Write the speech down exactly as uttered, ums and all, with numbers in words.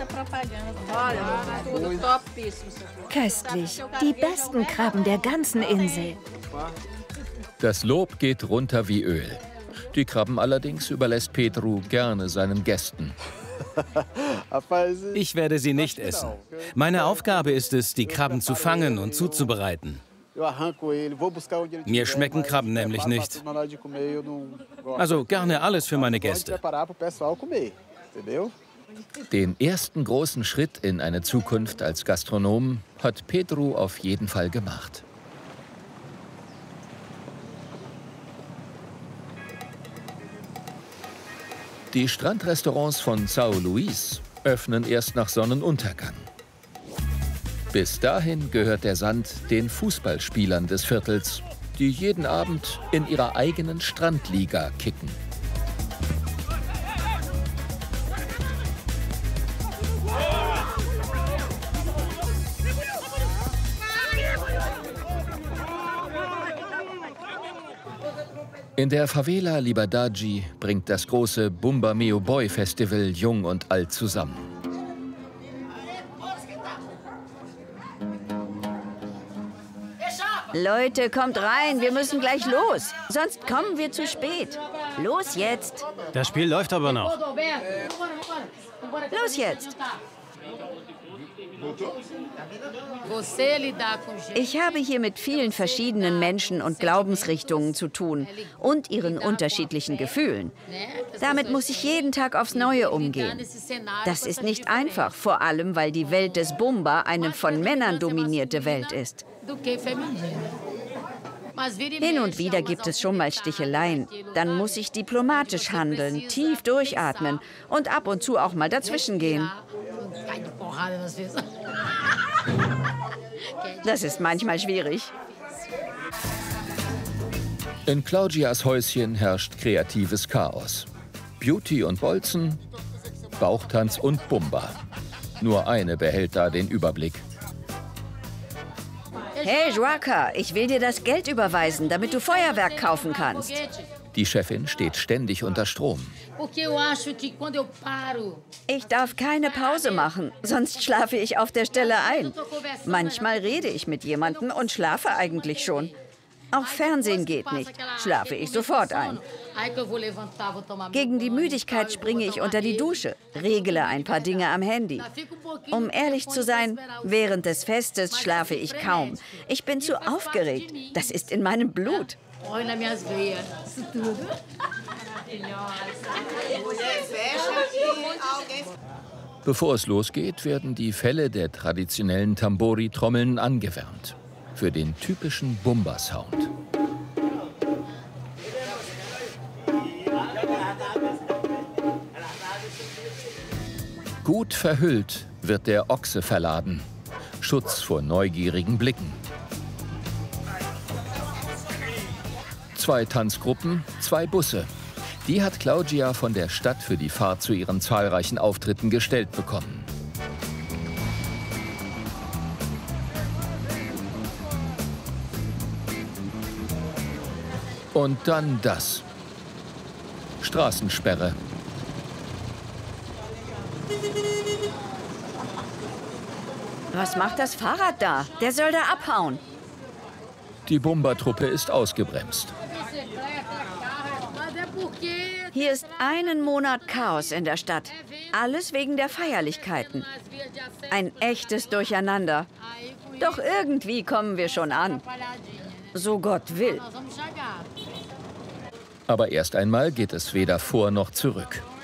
Köstlich. Die besten Krabben der ganzen Insel. Das Lob geht runter wie Öl. Die Krabben allerdings überlässt Pedro gerne seinen Gästen. Ich werde sie nicht essen. Meine Aufgabe ist es, die Krabben zu fangen und zuzubereiten. Mir schmecken Krabben nämlich nicht. Also gerne alles für meine Gäste. Den ersten großen Schritt in eine Zukunft als Gastronom hat Pedro auf jeden Fall gemacht. Die Strandrestaurants von São Luís öffnen erst nach Sonnenuntergang. Bis dahin gehört der Sand den Fußballspielern des Viertels, die jeden Abend in ihrer eigenen Strandliga kicken. In der Favela Liberdade bringt das große Bumba Meu Boy Festival Jung und Alt zusammen. Leute, kommt rein, wir müssen gleich los. Sonst kommen wir zu spät. Los jetzt. Das Spiel läuft aber noch. Los jetzt. Ich habe hier mit vielen verschiedenen Menschen und Glaubensrichtungen zu tun und ihren unterschiedlichen Gefühlen. Damit muss ich jeden Tag aufs Neue umgehen. Das ist nicht einfach, vor allem, weil die Welt des Bumba eine von Männern dominierte Welt ist. Hin und wieder gibt es schon mal Sticheleien. Dann muss ich diplomatisch handeln, tief durchatmen und ab und zu auch mal dazwischen gehen. Das ist manchmal schwierig. In Claudias Häuschen herrscht kreatives Chaos. Beauty und Bolzen, Bauchtanz und Bumba. Nur eine behält da den Überblick. Hey, Joaca, ich will dir das Geld überweisen, damit du Feuerwerk kaufen kannst. Die Chefin steht ständig unter Strom. Ich darf keine Pause machen, sonst schlafe ich auf der Stelle ein. Manchmal rede ich mit jemandem und schlafe eigentlich schon. Auch Fernsehen geht nicht, schlafe ich sofort ein. Gegen die Müdigkeit springe ich unter die Dusche, regle ein paar Dinge am Handy. Um ehrlich zu sein, während des Festes schlafe ich kaum. Ich bin zu aufgeregt, das ist in meinem Blut. Bevor es losgeht, werden die Felle der traditionellen Tambori-Trommeln angewärmt. Für den typischen Bumba-Sound. Gut verhüllt wird der Ochse verladen. Schutz vor neugierigen Blicken. Zwei Tanzgruppen, zwei Busse. Die hat Claudia von der Stadt für die Fahrt zu ihren zahlreichen Auftritten gestellt bekommen. Und dann das. Straßensperre. Was macht das Fahrrad da? Der soll da abhauen. Die Bumba-Truppe ist ausgebremst. Hier ist einen Monat Chaos in der Stadt. Alles wegen der Feierlichkeiten. Ein echtes Durcheinander. Doch irgendwie kommen wir schon an. So Gott will. Aber erst einmal geht es weder vor noch zurück.